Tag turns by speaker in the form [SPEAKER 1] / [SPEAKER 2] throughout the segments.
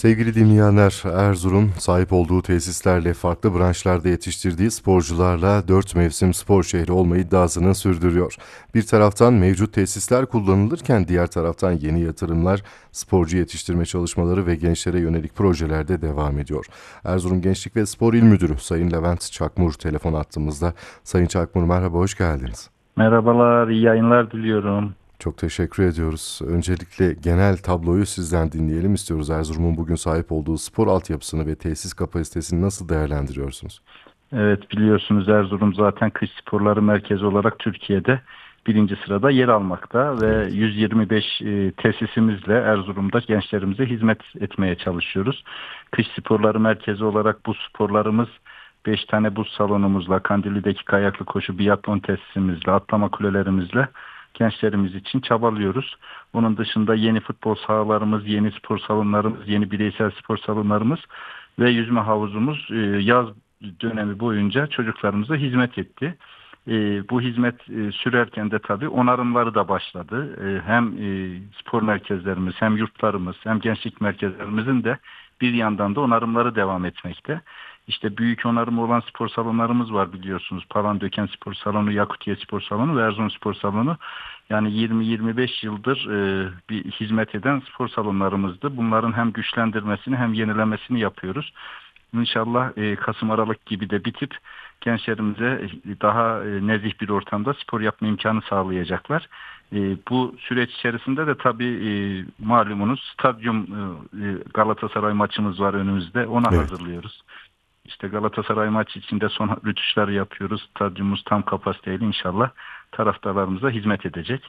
[SPEAKER 1] Sevgili dinleyenler, Erzurum sahip olduğu tesislerle farklı branşlarda yetiştirdiği sporcularla 4 mevsim spor şehri olma iddiasını sürdürüyor. Bir taraftan mevcut tesisler kullanılırken diğer taraftan yeni yatırımlar, sporcu yetiştirme çalışmaları ve gençlere yönelik projelerde devam ediyor. Erzurum Gençlik ve Spor İl Müdürü Sayın Levent Çakmur telefon attığımızda. Sayın Çakmur merhaba, hoş geldiniz.
[SPEAKER 2] Merhabalar, iyi yayınlar diliyorum.
[SPEAKER 1] Çok teşekkür ediyoruz. Öncelikle genel tabloyu sizden dinleyelim istiyoruz. Erzurum'un bugün sahip olduğu spor altyapısını ve tesis kapasitesini nasıl değerlendiriyorsunuz?
[SPEAKER 2] Evet, biliyorsunuz Erzurum zaten kış sporları merkezi olarak Türkiye'de birinci sırada yer almakta ve
[SPEAKER 1] Evet.
[SPEAKER 2] 125 tesisimizle Erzurum'da gençlerimize hizmet etmeye çalışıyoruz. Kış sporları merkezi olarak bu sporlarımız 5 tane buz salonumuzla, Kandilli'deki kayaklı koşu biatlon tesisimizle, atlama kulelerimizle gençlerimiz için çabalıyoruz. Bunun dışında yeni futbol sahalarımız, yeni spor salonlarımız, yeni bireysel spor salonlarımız ve yüzme havuzumuz yaz dönemi boyunca çocuklarımıza hizmet etti. Bu hizmet sürerken de tabii onarımları da başladı. Hem spor merkezlerimiz, hem yurtlarımız, hem gençlik merkezlerimizin de bir yandan da onarımları devam etmekte. İşte büyük onarımı olan spor salonlarımız var biliyorsunuz. Palandöken Spor Salonu, Yakutiye Spor Salonu ve Erzurum Spor Salonu. Yani 20-25 yıldır bir hizmet eden spor salonlarımızdı. Bunların hem güçlendirmesini hem yenilemesini yapıyoruz. İnşallah Kasım Aralık gibi de bitip gençlerimize daha nezih bir ortamda spor yapma imkanı sağlayacaklar. Bu süreç içerisinde de tabii malumunuz stadyum Galatasaray maçımız var önümüzde. Ona
[SPEAKER 1] Evet.
[SPEAKER 2] hazırlıyoruz. İşte Galatasaray maçı içinde son rütuşları yapıyoruz. Stadyumumuz tam kapasiteyle inşallah taraftarlarımıza hizmet edecek.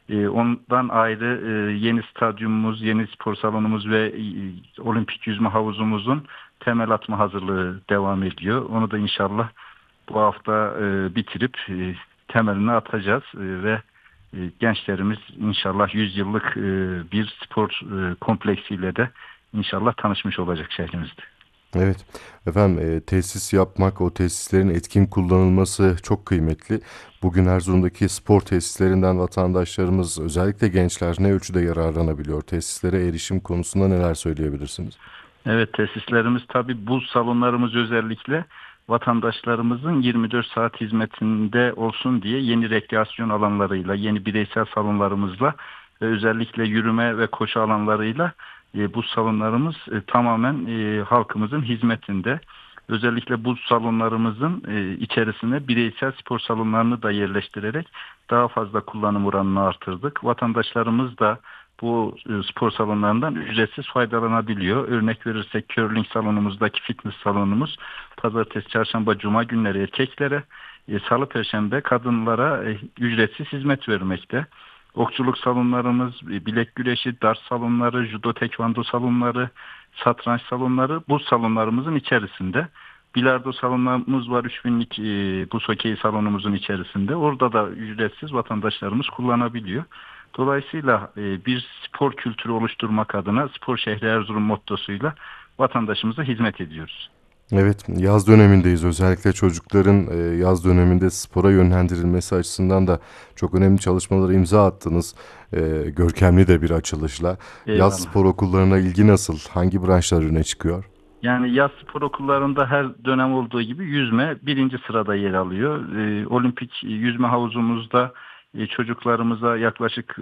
[SPEAKER 2] Ondan ayrı yeni stadyumumuz, yeni spor salonumuz ve olimpik yüzme havuzumuzun temel atma hazırlığı devam ediyor. Onu da inşallah bu hafta bitirip temelini atacağız ve gençlerimiz inşallah 100 yıllık bir spor kompleksiyle de inşallah tanışmış olacak şehrimizde.
[SPEAKER 1] Evet. Efendim tesis yapmak, o tesislerin etkin kullanılması çok kıymetli. Bugün Erzurum'daki spor tesislerinden vatandaşlarımız, özellikle gençler ne ölçüde yararlanabiliyor? Tesislere erişim konusunda neler söyleyebilirsiniz?
[SPEAKER 2] Evet, tesislerimiz tabii buz salonlarımız özellikle vatandaşlarımızın 24 saat hizmetinde olsun diye yeni rekreasyon alanlarıyla, yeni bireysel salonlarımızla ve özellikle yürüme ve koşu alanlarıyla buz salonlarımız tamamen halkımızın hizmetinde. Özellikle buz salonlarımızın içerisine bireysel spor salonlarını da yerleştirerek daha fazla kullanım oranını artırdık. Vatandaşlarımız da bu spor salonlarından ücretsiz faydalanabiliyor. Örnek verirsek curling salonumuzdaki fitness salonumuz pazartesi, çarşamba, cuma günleri erkeklere, salı, perşembe kadınlara ücretsiz hizmet vermekte. Okçuluk salonlarımız, bilek güreşi, dart salonları, judo tekvando salonları, satranç salonları bu salonlarımızın içerisinde. Bilardo salonlarımız var 3000'lik buz hokeyi salonumuzun içerisinde. Orada da ücretsiz vatandaşlarımız kullanabiliyor. Dolayısıyla bir spor kültürü oluşturmak adına Spor Şehri Erzurum mottosuyla vatandaşımıza hizmet ediyoruz.
[SPEAKER 1] Evet, yaz dönemindeyiz. Özellikle çocukların yaz döneminde spora yönlendirilmesi açısından da çok önemli çalışmalara imza attınız. Görkemli de bir açılışla. Yaz
[SPEAKER 2] Eyvallah.
[SPEAKER 1] spor okullarına ilgi nasıl? Hangi branşlar öne çıkıyor?
[SPEAKER 2] Yani yaz spor okullarında her dönem olduğu gibi yüzme birinci sırada yer alıyor. Olimpik yüzme havuzumuzda çocuklarımıza yaklaşık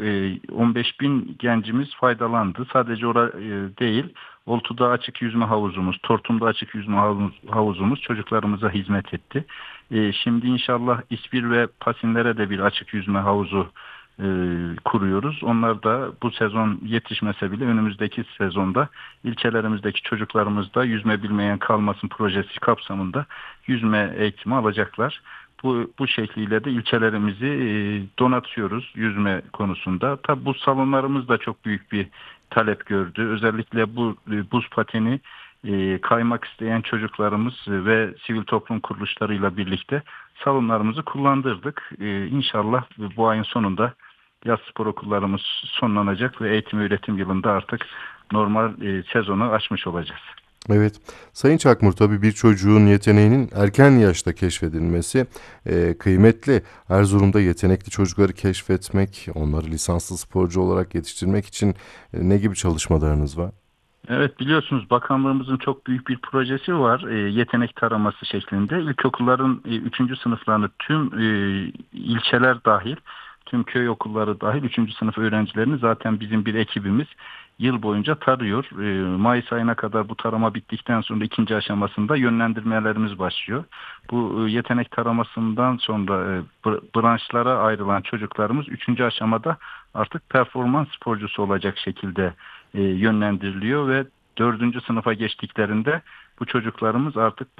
[SPEAKER 2] 15 bin gencimiz faydalandı. Sadece değil, Oltu'da açık yüzme havuzumuz, Tortum'da açık yüzme havuzumuz çocuklarımıza hizmet etti. Şimdi inşallah İspir ve Pasinlere de bir açık yüzme havuzu e, kuruyoruz. Onlar da bu sezon yetişmese bile önümüzdeki sezonda ilçelerimizdeki çocuklarımız da yüzme bilmeyen kalmasın projesi kapsamında yüzme eğitimi alacaklar. Bu şekliyle de ilçelerimizi donatıyoruz yüzme konusunda. Tabi bu salonlarımız da çok büyük bir talep gördü. Özellikle bu buz pateni kaymak isteyen çocuklarımız ve sivil toplum kuruluşlarıyla birlikte salonlarımızı kullandırdık. İnşallah bu ayın sonunda yaz spor okullarımız sonlanacak ve eğitim öğretim yılında artık normal sezonu açmış olacağız.
[SPEAKER 1] Evet, Sayın Çakmur, tabii bir çocuğun yeteneğinin erken yaşta keşfedilmesi kıymetli. Erzurum'da yetenekli çocukları keşfetmek, onları lisanslı sporcu olarak yetiştirmek için ne gibi çalışmalarınız var?
[SPEAKER 2] Evet, biliyorsunuz bakanlığımızın çok büyük bir projesi var, yetenek taraması şeklinde. İlkokulların 3. sınıflarını tüm ilçeler dahil, tüm köy okulları dahil 3. sınıf öğrencilerini zaten bizim bir ekibimiz yıl boyunca tarıyor. Mayıs ayına kadar bu tarama bittikten sonra ikinci aşamasında yönlendirmelerimiz başlıyor. Bu yetenek taramasından sonra branşlara ayrılan çocuklarımız üçüncü aşamada artık performans sporcusu olacak şekilde yönlendiriliyor ve dördüncü sınıfa geçtiklerinde bu çocuklarımız artık